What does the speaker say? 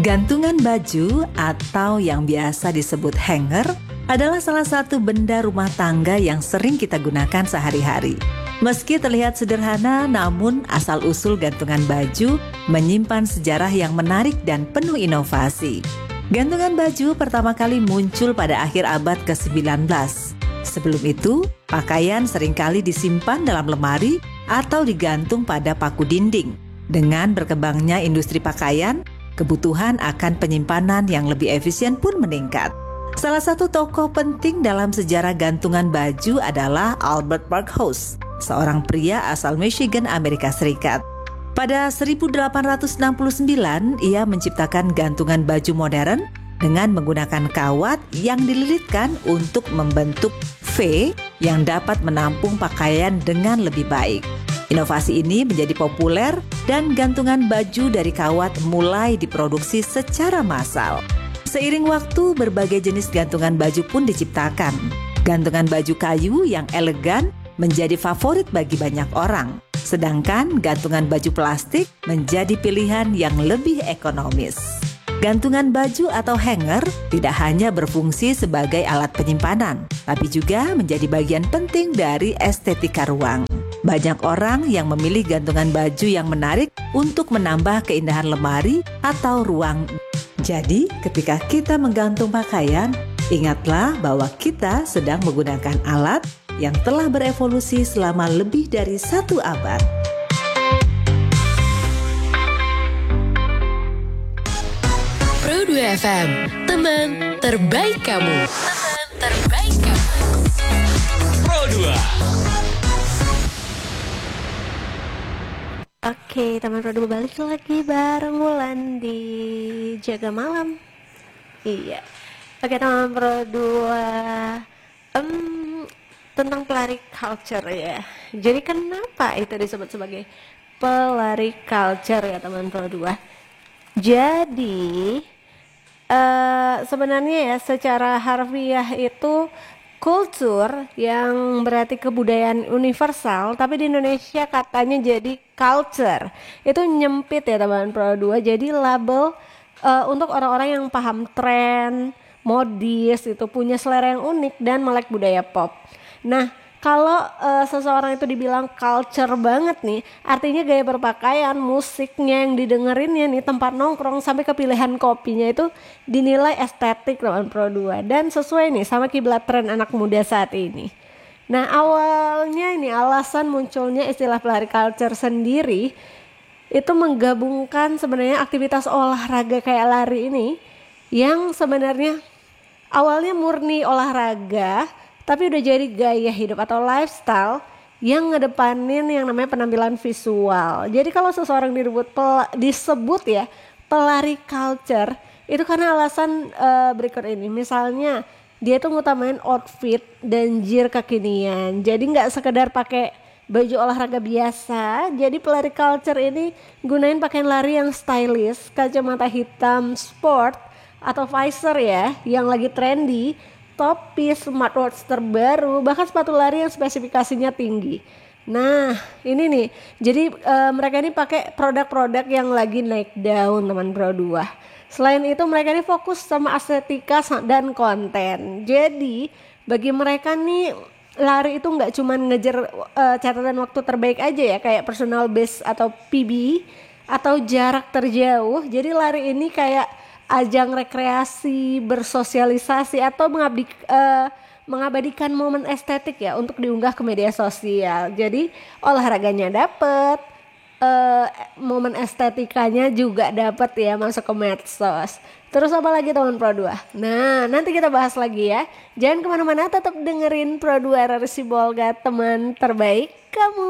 Gantungan baju atau yang biasa disebut hanger adalah salah satu benda rumah tangga yang sering kita gunakan sehari-hari. Meski terlihat sederhana, namun asal-usul gantungan baju menyimpan sejarah yang menarik dan penuh inovasi. Gantungan baju pertama kali muncul pada akhir abad ke-19. Sebelum itu, pakaian seringkali disimpan dalam lemari atau digantung pada paku dinding. Dengan berkembangnya industri pakaian, kebutuhan akan penyimpanan yang lebih efisien pun meningkat. Salah satu tokoh penting dalam sejarah gantungan baju adalah Albert Parkhurst, seorang pria asal Michigan, Amerika Serikat. Pada 1869, ia menciptakan gantungan baju modern dengan menggunakan kawat yang dililitkan untuk membentuk V yang dapat menampung pakaian dengan lebih baik. Inovasi ini menjadi populer dan gantungan baju dari kawat mulai diproduksi secara massal. Seiring waktu, berbagai jenis gantungan baju pun diciptakan. Gantungan baju kayu yang elegan menjadi favorit bagi banyak orang, sedangkan gantungan baju plastik menjadi pilihan yang lebih ekonomis. Gantungan baju atau hanger tidak hanya berfungsi sebagai alat penyimpanan, tapi juga menjadi bagian penting dari estetika ruang. Banyak orang yang memilih gantungan baju yang menarik untuk menambah keindahan lemari atau ruang. Jadi, ketika kita menggantung pakaian, ingatlah bahwa kita sedang menggunakan alat yang telah berevolusi selama lebih dari 1 abad. Pro 2 FM, teman terbaik kamu. Teman terbaik kamu. Pro 2. Oke, teman Pro 2 balik lagi bareng Wulan di Jaga Malam. Iya. Oke, teman Pro 2, tentang pelari culture ya. Jadi kenapa itu disebut sebagai pelari culture ya teman Pro 2? Jadi sebenarnya ya secara harfiah itu kultur yang berarti kebudayaan universal, tapi di Indonesia katanya jadi culture. Itu nyempit ya teman Pro 2, jadi label untuk orang-orang yang paham tren, modis, itu punya selera yang unik dan melek budaya pop. Nah, kalau seseorang itu dibilang culture banget nih, artinya gaya berpakaian, musiknya yang didengerinnya nih, tempat nongkrong sampai ke pilihan kopinya itu dinilai estetik teman Pro 2 dan sesuai nih sama kiblat tren anak muda saat ini. Nah, awalnya ini alasan munculnya istilah pelari culture sendiri itu menggabungkan sebenarnya aktivitas olahraga kayak lari ini yang sebenarnya awalnya murni olahraga tapi udah jadi gaya hidup atau lifestyle yang ngedepanin yang namanya penampilan visual. Jadi kalau seseorang disebut ya pelari culture itu karena alasan berikut ini. Misalnya dia tuh ngutamain outfit dan gear kekinian. Jadi nggak sekedar pakai baju olahraga biasa. Jadi pelari culture ini gunain pakaian lari yang stylish, kacamata hitam sport atau visor ya yang lagi trendy, topi, smartwatch terbaru, bahkan sepatu lari yang spesifikasinya tinggi. Nah, ini nih. Jadi mereka ini pakai produk-produk yang lagi naik daun teman Pro 2. Selain itu mereka ini fokus sama estetika dan konten. Jadi bagi mereka nih lari itu nggak cuma ngejar catatan waktu terbaik aja ya kayak personal best atau PB atau jarak terjauh. Jadi lari ini kayak ajang rekreasi, bersosialisasi atau mengabadikan momen estetik ya untuk diunggah ke media sosial. Jadi olahraganya dapet, momen estetikanya juga dapat ya masuk ke medsos. Terus apa lagi teman Pro 2? Nah, nanti kita bahas lagi ya. Jangan kemana-mana, tetap dengerin Pro 2 RRC Bolga, teman terbaik kamu.